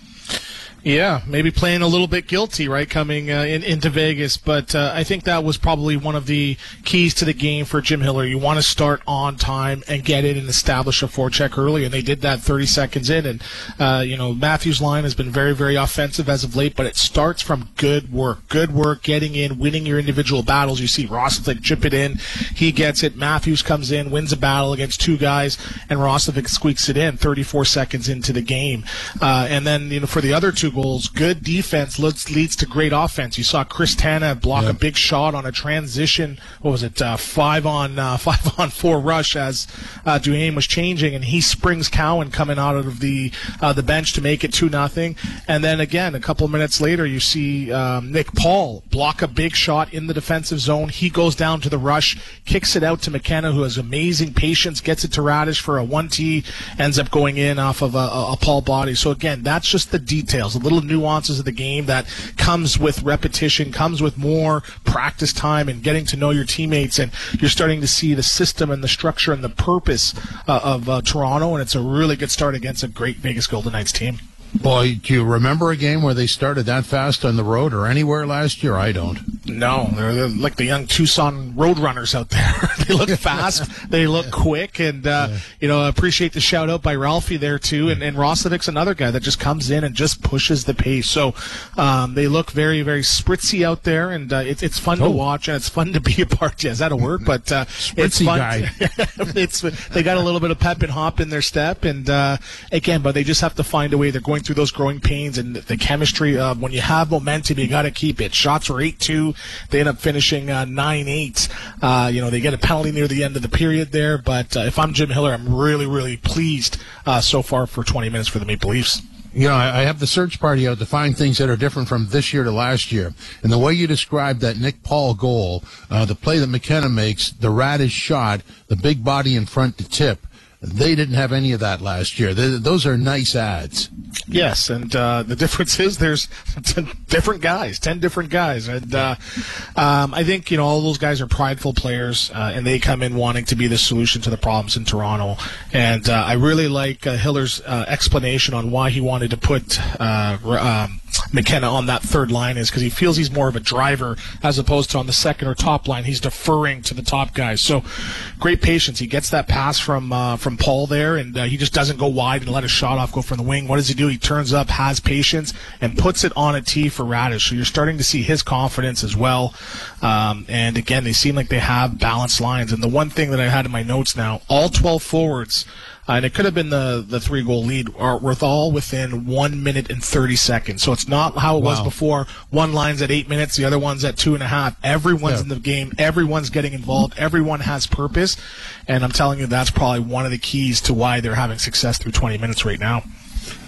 Yeah, maybe playing a little bit guilty, right, coming uh, in, into Vegas. But uh, I think that was probably one of the keys to the game for Jim Hiller. You want to start on time and get in and establish a forecheck early, and they did that thirty seconds in. And, uh, you know, Matthews' line has been very, very offensive as of late, but it starts from good work. Good work, getting in, winning your individual battles. You see Roslovic chip it in. He gets it. Matthews comes in, wins a battle against two guys, and Roslovic squeaks it in thirty-four seconds into the game. Uh, and then, you know, for the other two goals, good defense leads, leads to great offense. You saw Chris Tanev block yeah. a big shot on a transition. What was it? Uh, five on uh, five on four rush as uh, Duhaime was changing, and he springs Cowan coming out of the uh, the bench to make it two nothing. And then again, a couple of minutes later, you see um, Nick Paul block a big shot in the defensive zone. He goes down to the rush, kicks it out to McKenna, who has amazing patience, gets it to Radish for a one T, ends up going in off of a, a, a Paul body. So again, that's just the details. The little nuances of the game that comes with repetition, comes with more practice time and getting to know your teammates, and you're starting to see the system and the structure and the purpose uh, of uh, Toronto, and it's a really good start against a great Vegas Golden Knights team. Boy, do you remember a game where they started that fast on the road or anywhere last year? I don't. No, they're, they're like the young Tucson Roadrunners out there. They look fast, they look quick, and uh, yeah. you know, I appreciate the shout out by Ralphie there too. And, and Roslovic's another guy that just comes in and just pushes the pace. So um, they look very, very spritzy out there, and uh, it, it's fun oh. to watch and it's fun to be a part. Yeah, is that a word? But uh, it's fun. Guy. it's they got a little bit of pep and hop in their step, and uh, again, but they just have to find a way. They're going through those growing pains, and the chemistry uh, when you have momentum, you got to keep it. Shots were eight two. They end up finishing uh, nine eight. Uh, you know, they get a penalty near the end of the period there, but uh, if I'm Jim Hiller, I'm really, really pleased uh, so far for twenty minutes for the Maple Leafs. You know, I have the search party out to find things that are different from this year to last year. And the way you described that Nick Paul goal, uh, the play that McKenna makes, the Radish shot, the big body in front to tip, they didn't have any of that last year. They, those are nice ads. Yes, and uh, the difference is there's ten different guys, ten different guys. And uh, um, I think, you know, all those guys are prideful players, uh, and they come in wanting to be the solution to the problems in Toronto. And uh, I really like uh, Hiller's uh, explanation on why he wanted to put uh, um, McKenna on that third line is because he feels he's more of a driver as opposed to on the second or top line. He's deferring to the top guys. So great patience. He gets that pass from uh, from Paul there, and uh, he just doesn't go wide and let a shot off go from the wing. What does he do? He turns up, has patience, and puts it on a tee for Radish. So you're starting to see his confidence as well. Um, and again, they seem like they have balanced lines. And the one thing that I had in my notes now, all twelve forwards, Uh, and it could have been the, the three-goal lead, are with all within one minute and thirty seconds. So it's not how it wow. was before. One line's at eight minutes, the other one's at two and a half. Everyone's yeah. in the game. Everyone's getting involved. Everyone has purpose. And I'm telling you, that's probably one of the keys to why they're having success through twenty minutes right now.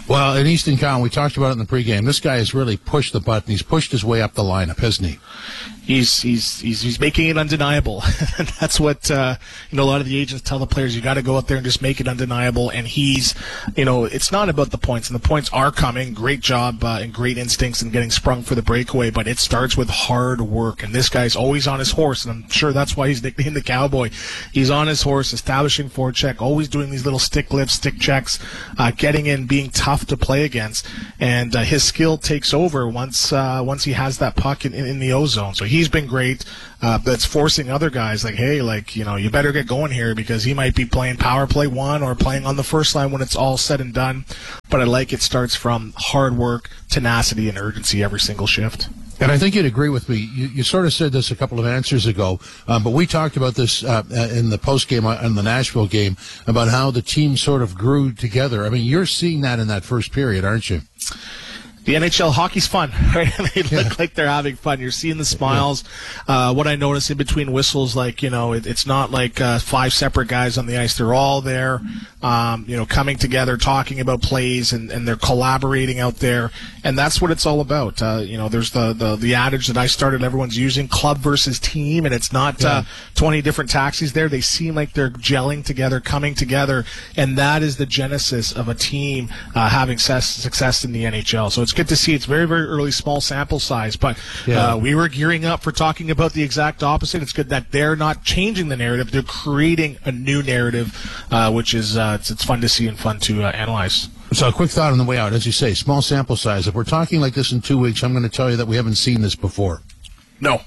Well, in Easton County, we talked about it in the pregame. This guy has really pushed the button. He's pushed his way up the lineup, hasn't he? He's he's he's, he's making it undeniable. That's what uh, you know. A lot of the agents tell the players, you got to go out there and just make it undeniable. And he's, you know, it's not about the points, and the points are coming. Great job uh, and great instincts and getting sprung for the breakaway, but it starts with hard work. And this guy's always on his horse, and I'm sure that's why he's nicknamed the Cowboy. He's on his horse, establishing forecheck, always doing these little stick lifts, stick checks, uh, getting in, being tough to play against, and uh, his skill takes over once uh, once he has that puck in, in the O zone. So he's been great. Uh, that's forcing other guys like, hey, like, you know, you better get going here because he might be playing power play one or playing on the first line when it's all said and done. But I like it starts from hard work, tenacity, and urgency every single shift. And I think you'd agree with me. You, you sort of said this a couple of answers ago, um, but we talked about this uh, in the post game in the Nashville game about how the team sort of grew together. I mean, you're seeing that in that first period, aren't you? The N H L hockey's fun, right? They look yeah. like they're having fun. You're seeing the smiles. Uh, what I notice in between whistles, like, you know, it, it's not like uh, five separate guys on the ice. They're all there, um, you know, coming together, talking about plays, and, and they're collaborating out there. And that's what it's all about. Uh, you know, there's the, the, the adage that I started everyone's using, club versus team, and it's not yeah. uh, twenty different taxis there. They seem like they're gelling together, coming together, and that is the genesis of a team uh, having success, success in the N H L. So it's good to see. It's very, very early, small sample size, but yeah. uh, we were gearing up for talking about the exact opposite. It's good that they're not changing the narrative. They're creating a new narrative, uh, which is uh, it's, it's fun to see and fun to uh, analyze. So a quick thought on the way out. As you say, small sample size. If we're talking like this in two weeks, I'm going to tell you that we haven't seen this before. No,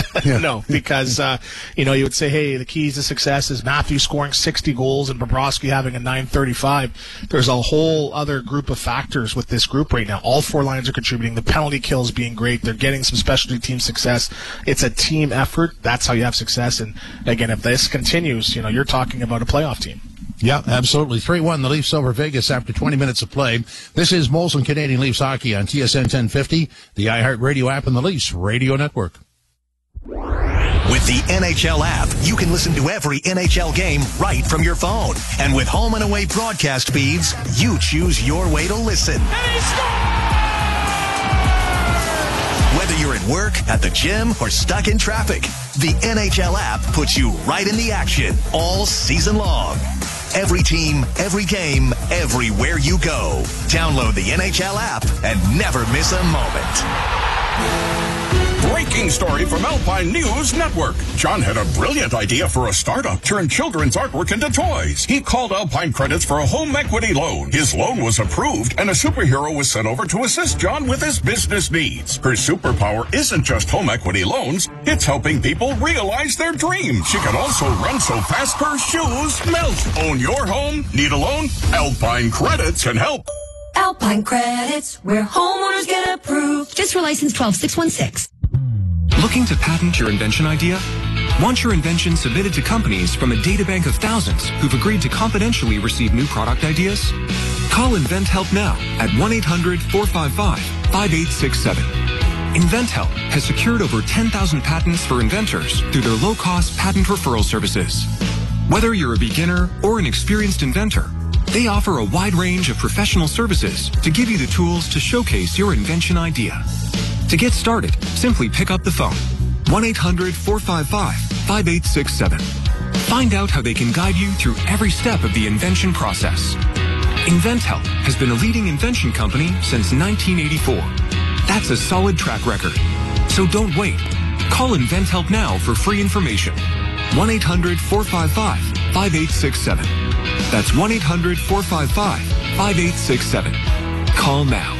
no, because, uh, you know, you would say, hey, the keys to success is Matthews scoring sixty goals and Bobrovsky having a nine thirty-five. There's a whole other group of factors with this group right now. All four lines are contributing. The penalty kills being great. They're getting some specialty team success. It's a team effort. That's how you have success. And again, if this continues, you know, you're talking about a playoff team. Yeah, absolutely. three one, the Leafs over Vegas after twenty minutes of play. This is Molson Canadian Leafs Hockey on T S N ten fifty, the iHeartRadio app, and the Leafs Radio Network. With the N H L app, you can listen to every N H L game right from your phone. And with home and away broadcast feeds, you choose your way to listen. And he scores! Whether you're at work, at the gym, or stuck in traffic, the N H L app puts you right in the action all season long. Every team, every game, everywhere you go. Download the N H L app and never miss a moment. Breaking story from Alpine News Network. John had a brilliant idea for a startup, turn children's artwork into toys. He called Alpine Credits for a home equity loan. His loan was approved, and a superhero was sent over to assist John with his business needs. Her superpower isn't just home equity loans, it's helping people realize their dreams. She can also run so fast her shoes melt. Own your home? Need a loan? Alpine Credits can help. Alpine Credits, where homeowners get approved. Just for license twelve six one six. Looking to patent your invention idea? Want your invention submitted to companies from a databank of thousands who've agreed to confidentially receive new product ideas? Call InventHelp now at one eight hundred four five five five eight six seven. InventHelp has secured over ten thousand patents for inventors through their low-cost patent referral services. Whether you're a beginner or an experienced inventor, they offer a wide range of professional services to give you the tools to showcase your invention idea. To get started, simply pick up the phone. one eight hundred four five five five eight six seven. Find out how they can guide you through every step of the invention process. InventHelp has been a leading invention company since nineteen eighty-four. That's a solid track record. So don't wait. Call InventHelp now for free information. one eight hundred four five five five eight six seven. That's one eight hundred four five five five eight six seven. Call now.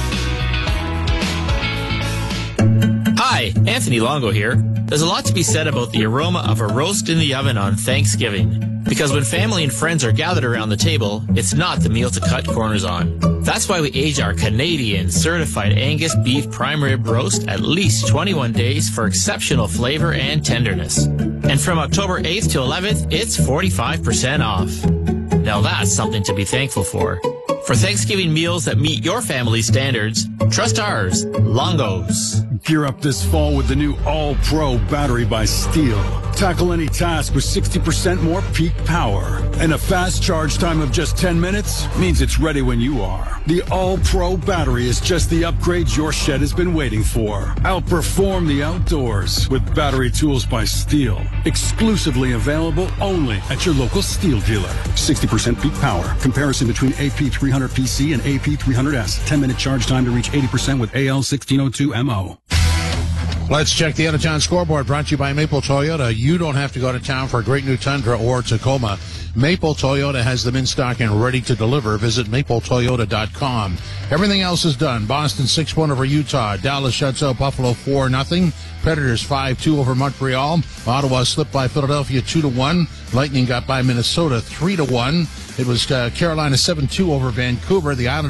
Hi, Anthony Longo here. There's a lot to be said about the aroma of a roast in the oven on Thanksgiving. Because when family and friends are gathered around the table, it's not the meal to cut corners on. That's why we age our Canadian certified Angus beef prime rib roast at least twenty-one days for exceptional flavor and tenderness. And from October eighth to eleventh, it's forty-five percent off. Now that's something to be thankful for. For Thanksgiving meals that meet your family's standards, trust ours, Longo's. Gear up this fall with the new All-Pro battery by Steel. Tackle any task with sixty percent more peak power. And a fast charge time of just ten minutes means it's ready when you are. The All-Pro battery is just the upgrade your shed has been waiting for. Outperform the outdoors with battery tools by Steel. Exclusively available only at your local Steel dealer. sixty percent peak power. Comparison between A P three hundred P C and A P three hundred S. ten minute charge time to reach eighty percent with A L sixteen oh two M O. Let's check the out-of-town scoreboard, brought to you by Maple Toyota. You don't have to go to town for a great new Tundra or Tacoma. Maple Toyota has them in stock and ready to deliver. Visit maple toyota dot com. Everything else is done. Boston six one over Utah. Dallas shuts out Buffalo four nothing. Predators five two over Montreal. Ottawa slipped by Philadelphia two to one. Lightning got by Minnesota three to one. It was uh, Carolina seven two over Vancouver. The Islanders